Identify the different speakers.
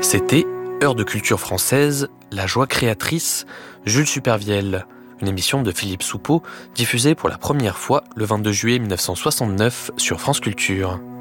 Speaker 1: C'était Heure de culture française, la joie créatrice, Jules Supervielle, une émission de Philippe Soupeau diffusée pour la première fois le 22 juillet 1969 sur France Culture.